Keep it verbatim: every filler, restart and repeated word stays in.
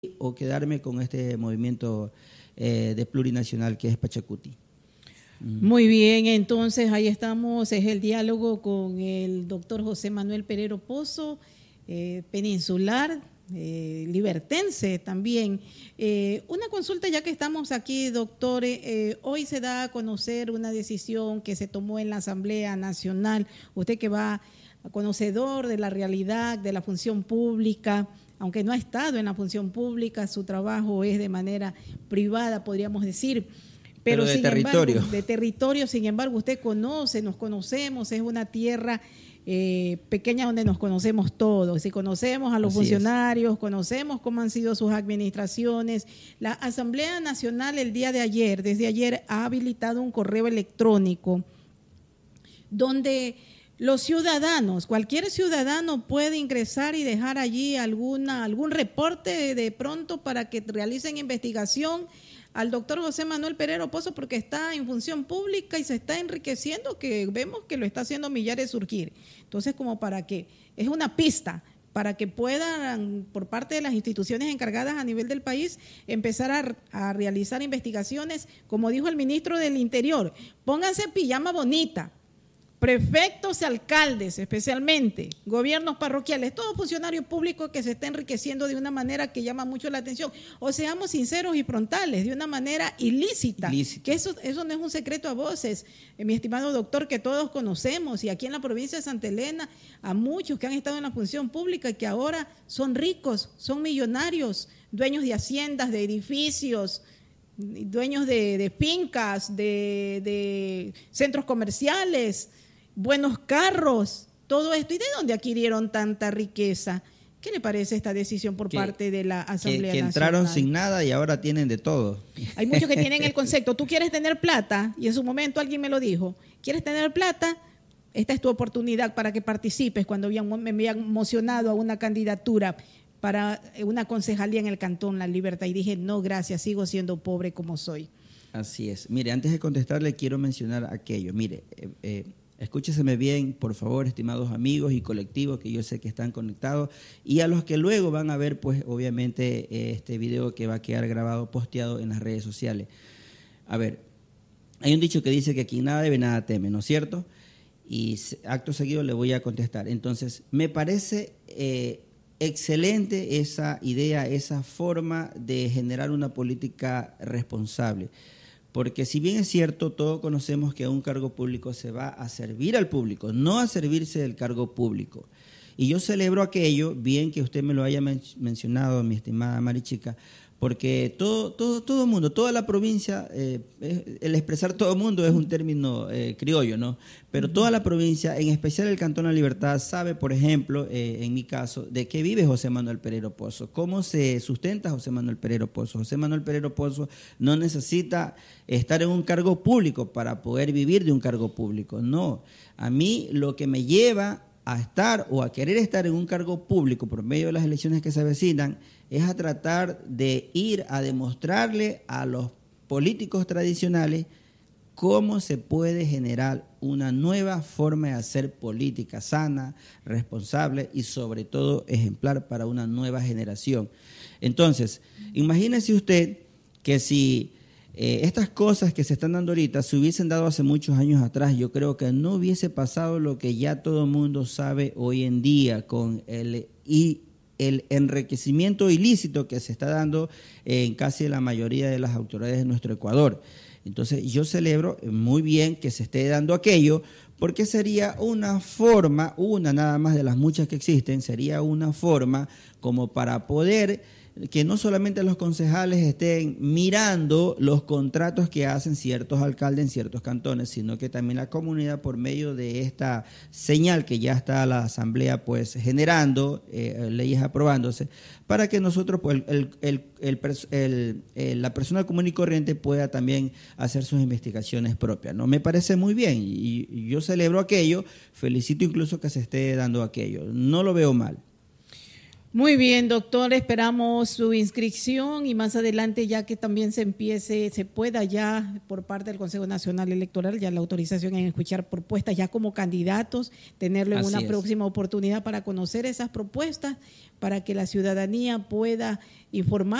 o quedarme con este movimiento eh, de plurinacional que es Pachacuti. Muy bien, entonces ahí estamos, es el diálogo con el doctor José Manuel Pereiro Pozo, eh, peninsular, eh, libertense también. Eh, una consulta ya que estamos aquí, doctor, eh, hoy se da a conocer una decisión que se tomó en la Asamblea Nacional, usted que va a conocedor de la realidad de la función pública, aunque no ha estado en la función pública, su trabajo es de manera privada, podríamos decir. Pero, Pero de sin territorio. Embargo, de territorio, sin embargo, usted conoce, nos conocemos, es una tierra eh, pequeña donde nos conocemos todos. Y conocemos a los Así funcionarios, es. conocemos cómo han sido sus administraciones. La Asamblea Nacional el día de ayer, desde ayer, ha habilitado un correo electrónico donde los ciudadanos, cualquier ciudadano puede ingresar y dejar allí alguna, algún reporte de pronto para que realicen investigación al doctor José Manuel Pereiro Pozo, porque está en función pública y se está enriqueciendo, que vemos que lo está haciendo Millares surgir. Entonces, como para que, es una pista para que puedan, por parte de las instituciones encargadas a nivel del país, empezar a, a realizar investigaciones, como dijo el ministro del Interior, pónganse pijama bonita, prefectos y alcaldes especialmente, gobiernos parroquiales, todo funcionario público que se está enriqueciendo de una manera que llama mucho la atención, o seamos sinceros y frontales, de una manera ilícita, ilícita. que eso, eso no es un secreto a voces, eh, mi estimado doctor, que todos conocemos, y aquí en la provincia de Santa Elena, a muchos que han estado en la función pública y que ahora son ricos, son millonarios, dueños de haciendas, de edificios, dueños de, de fincas, de, de centros comerciales, buenos carros, todo esto. ¿Y de dónde adquirieron tanta riqueza? ¿Qué le parece esta decisión por que, parte de la Asamblea que, que Nacional? entraron sin nada y ahora tienen de todo. Hay muchos que tienen el concepto, tú quieres tener plata, y en su momento alguien me lo dijo, ¿quieres tener plata? Esta es tu oportunidad para que participes cuando me habían mocionado a una candidatura para una concejalía en el Cantón La Libertad, y dije, no, gracias, sigo siendo pobre como soy. Así es. Mire, antes de contestarle quiero mencionar aquello. Mire, eh, eh, escúcheseme bien, por favor, estimados amigos y colectivos que yo sé que están conectados, y a los que luego van a ver, pues, obviamente, eh, este video que va a quedar grabado, posteado en las redes sociales. A ver, hay un dicho que dice que quien nada debe, nada teme, ¿no es cierto? Y acto seguido le voy a contestar. Entonces, me parece eh, excelente esa idea, esa forma de generar una política responsable. Porque si bien es cierto, todos conocemos que un cargo público se va a servir al público, no a servirse del cargo público. Y yo celebro aquello, bien que usted me lo haya men- mencionado, mi estimada Marichica, porque todo todo todo mundo, toda la provincia, eh, el expresar todo mundo es un término eh, criollo, ¿no? Pero toda la provincia, en especial el Cantón La Libertad, sabe, por ejemplo, eh, en mi caso, de qué vive José Manuel Pereiro Pozo, cómo se sustenta José Manuel Pereiro Pozo. José Manuel Pereiro Pozo no necesita estar en un cargo público para poder vivir de un cargo público, no. A mí lo que me lleva a estar o a querer estar en un cargo público por medio de las elecciones que se avecinan es a tratar de ir a demostrarle a los políticos tradicionales cómo se puede generar una nueva forma de hacer política sana, responsable y sobre todo ejemplar para una nueva generación. Entonces, imagínese usted que si Eh, estas cosas que se están dando ahorita se hubiesen dado hace muchos años atrás, yo creo que no hubiese pasado lo que ya todo el mundo sabe hoy en día con el, y el enriquecimiento ilícito que se está dando en casi la mayoría de las autoridades de nuestro Ecuador. Entonces yo celebro muy bien que se esté dando aquello, porque sería una forma, una nada más de las muchas que existen, sería una forma como para poder que no solamente los concejales estén mirando los contratos que hacen ciertos alcaldes en ciertos cantones, sino que también la comunidad, por medio de esta señal que ya está la Asamblea pues generando, eh, leyes aprobándose, para que nosotros, pues, el, el, el, el, el, la persona común y corriente pueda también hacer sus investigaciones propias, ¿no? Me parece muy bien y, y yo celebro aquello, felicito incluso que se esté dando aquello, no lo veo mal. Muy bien, doctor, esperamos su inscripción y más adelante ya que también se empiece, se pueda ya por parte del Consejo Nacional Electoral, ya la autorización en escuchar propuestas ya como candidatos, tenerlo en Así una es. próxima oportunidad para conocer esas propuestas, para que la ciudadanía pueda informar